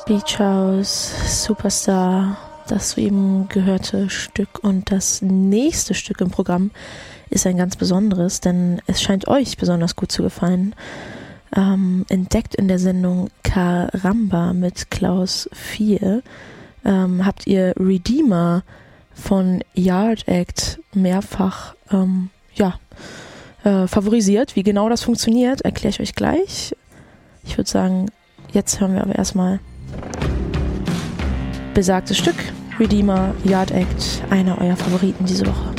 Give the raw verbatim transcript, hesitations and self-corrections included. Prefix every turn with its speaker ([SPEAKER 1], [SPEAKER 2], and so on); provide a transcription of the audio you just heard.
[SPEAKER 1] Beach House, Superstar, das soeben gehörte Stück. Und das nächste Stück im Programm ist ein ganz besonderes, denn es scheint euch besonders gut zu gefallen. Ähm, entdeckt in der Sendung Caramba mit Klaus vier ähm, habt ihr Redeemer von Yard Act mehrfach ähm, ja, äh, favorisiert. Wie genau das funktioniert, erkläre ich euch gleich. Ich würde sagen, jetzt hören wir aber erstmal besagtes Stück, Redeemer, Yard Act, einer eurer Favoriten diese Woche.